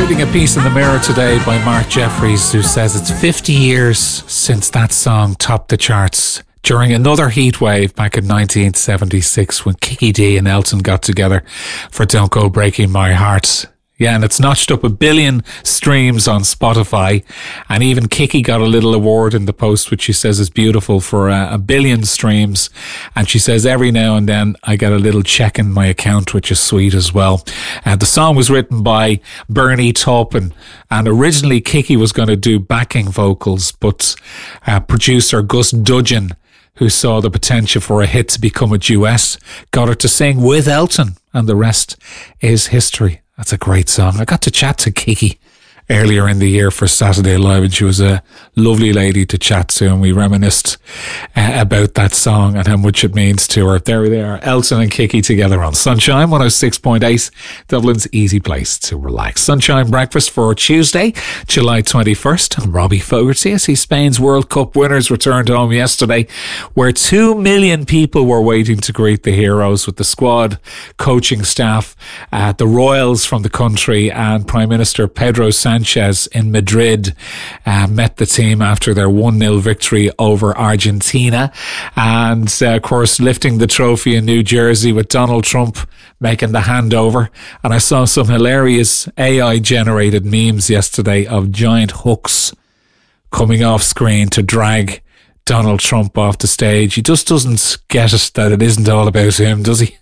reading a piece in the Mirror today by Mark Jeffries, who says it's 50 years since that song topped the charts during another heat wave back in 1976 when Kiki Dee and Elton got together for Don't Go Breaking My Heart. Yeah, and it's notched up 1 billion streams on Spotify. And even Kiki got a little award in the post, which she says is beautiful, for 1 billion streams. And she says every now and then I get a little check in my account, which is sweet as well. The song was written by Bernie Taupin. And originally Kiki was going to do backing vocals, but producer Gus Dudgeon, who saw the potential for a hit to become a duet, got her to sing with Elton. And the rest is history. That's a great song. I got to chat to Kiki earlier in the year for Saturday Live, and she was a lovely lady to chat to, and we reminisced about that song and how much it means to her. There they are, Elton and Kiki together on Sunshine 106.8, Dublin's easy place to relax. Sunshine Breakfast for Tuesday, July 21st. I'm Robbie Fogarty. I see Spain's World Cup winners returned home yesterday, where 2 million people were waiting to greet the heroes, with the squad, coaching staff, the royals from the country, and Prime Minister Pedro Sanchez in Madrid met the team after their 1-0 victory over Argentina, and of course lifting the trophy in New Jersey with Donald Trump making the handover. And I saw some hilarious AI generated memes yesterday of giant hooks coming off screen to drag Donald Trump off the stage. He just doesn't get it that it isn't all about him, does he?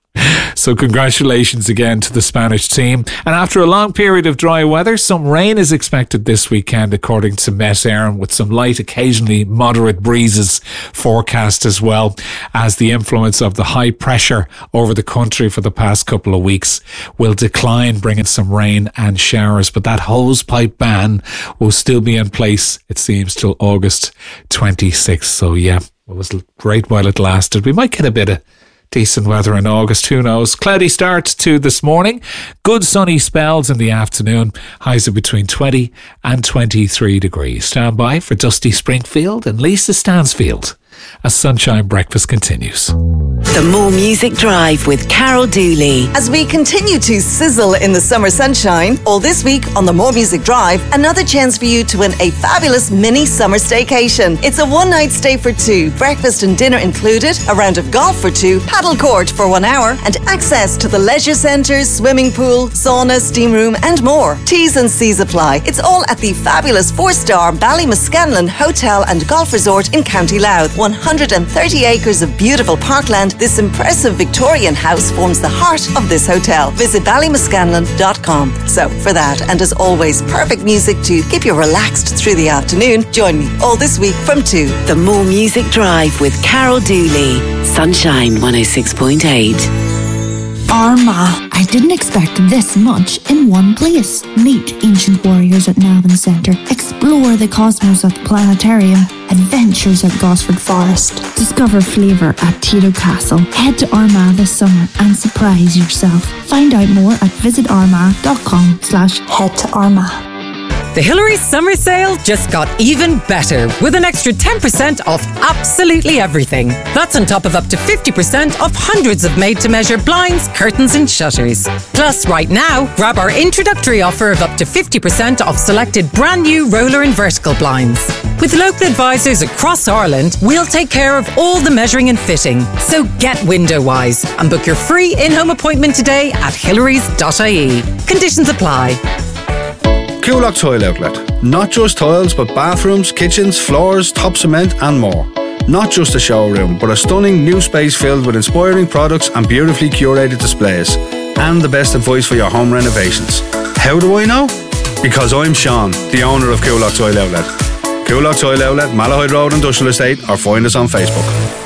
So congratulations again to the Spanish team. And after a long period of dry weather, some rain is expected this weekend, according to Met Éireann, with some light, occasionally moderate breezes forecast, as well as the influence of the high pressure over the country for the past couple of weeks will decline, bringing some rain and showers. But that hosepipe ban will still be in place, it seems, till August 26th. So yeah, it was great while it lasted. We might get a bit of decent weather in August, who knows. Cloudy start to this morning. Good sunny spells in the afternoon. Highs of between 20 and 23 degrees. Stand by for Dusty Springfield and Lisa Stansfield as Sunshine Breakfast continues. The More Music Drive with Carol Dooley. As we continue to sizzle in the summer sunshine, all this week on the More Music Drive, another chance for you to win a fabulous mini summer staycation. It's a one-night stay for two, breakfast and dinner included, a round of golf for two, paddle court for 1 hour, and access to the leisure centres, swimming pool, sauna, steam room, and more. T's and C's apply. It's all at the fabulous 4-star Ballymascanlon Hotel and Golf Resort in County Louth. 130 acres of beautiful parkland. This impressive Victorian house forms the heart of this hotel. Visit ballymascanlon.com. So for that, and as always, perfect music to keep you relaxed through the afternoon, join me all this week from 2. The More Music Drive with Carol Dooley. Sunshine 106.8. Armagh. I didn't expect this much in one place. Meet ancient warriors at Navan Centre. Explore the cosmos at the planetarium. Adventures at Gosford Forest. Discover flavour at Tito Castle. Head to Armagh this summer and surprise yourself. Find out more at visitarmagh.com/head to Armagh. The Hillary's summer sale just got even better with an extra 10% off absolutely everything. That's on top of up to 50% off hundreds of made-to-measure blinds, curtains and shutters. Plus, right now, grab our introductory offer of up to 50% off selected brand new roller and vertical blinds. With local advisors across Ireland, we'll take care of all the measuring and fitting. So get window-wise and book your free in-home appointment today at hillarys.ie. Conditions apply. Coolock Tile Outlet. Not just tiles, but bathrooms, kitchens, floors, top cement and more. Not just a showroom, but a stunning new space filled with inspiring products and beautifully curated displays. And the best advice for your home renovations. How do I know? Because I'm Sean, the owner of Coolock Tile Outlet. Coolock Tile Outlet, Malahide Road Industrial Estate, or find us on Facebook.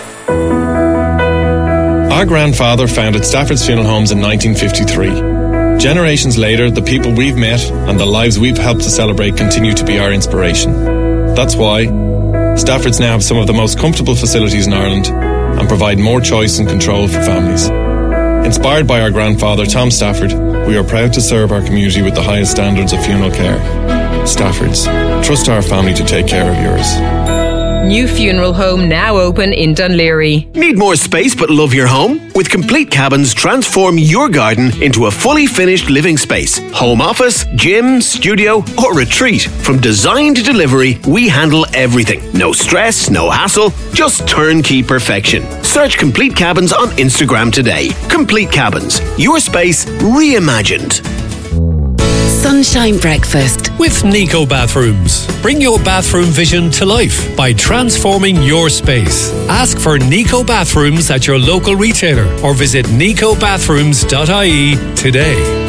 Our grandfather founded Stafford's Funeral Homes in 1953. Generations later, the people we've met and the lives we've helped to celebrate continue to be our inspiration. That's why Stafford's now have some of the most comfortable facilities in Ireland and provide more choice and control for families. Inspired by our grandfather, Tom Stafford, we are proud to serve our community with the highest standards of funeral care. Stafford's. Trust our family to take care of yours. New funeral home now open in Dunleary. Need more space but love your home? With Complete Cabins, transform your garden into a fully finished living space. Home office, gym, studio or retreat. From design to delivery, we handle everything. No stress, no hassle, just turnkey perfection. Search Complete Cabins on Instagram today. Complete Cabins, your space reimagined. Sunshine Breakfast with Nico Bathrooms. Bring your bathroom vision to life by transforming your space. Ask for Nico Bathrooms at your local retailer or visit nicobathrooms.ie today.